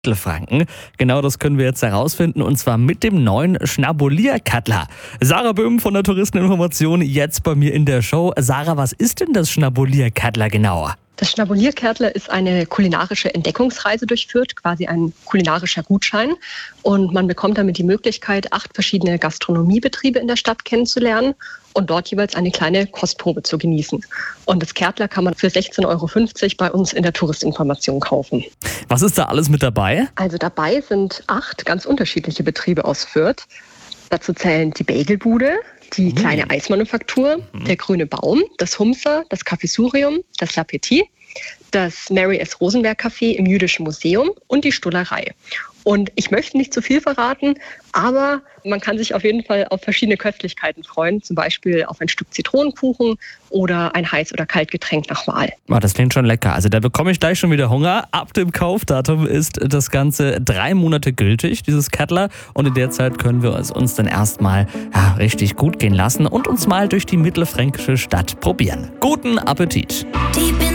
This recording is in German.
Mittelfranken. Genau das können wir jetzt herausfinden und zwar mit dem neuen Schnabulier-Kattler. Sarah Böhm von der Touristeninformation jetzt bei mir in der Show. Sarah, was ist denn das Schnabulier-Kattler genauer? Das Schnabulier-Kattler ist eine kulinarische Entdeckungsreise durchführt, quasi ein kulinarischer Gutschein. Und man bekommt damit die Möglichkeit, 8 verschiedene Gastronomiebetriebe in der Stadt kennenzulernen und dort jeweils eine kleine Kostprobe zu genießen. Und das Kattler kann man für 16,50 € bei uns in der Touristinformation kaufen. Was ist da alles mit dabei? Also dabei sind 8 ganz unterschiedliche Betriebe aus Fürth. Dazu zählen die Bagelbude, die kleine Eismanufaktur, der Grüne Baum, das Humser, das Cafésurium, das La Petit, das Mary S. Rosenberg Café im Jüdischen Museum und die Stullerei. Und ich möchte nicht zu viel verraten, aber man kann sich auf jeden Fall auf verschiedene Köstlichkeiten freuen, zum Beispiel auf ein Stück Zitronenkuchen oder ein Heiß- oder Kaltgetränk nach Wahl. Oh, das klingt schon lecker. Also da bekomme ich gleich schon wieder Hunger. Ab dem Kaufdatum ist das Ganze 3 Monate gültig, dieses Kattler. Und in der Zeit können wir es uns dann erstmal richtig gut gehen lassen und uns mal durch die mittelfränkische Stadt probieren. Guten Appetit!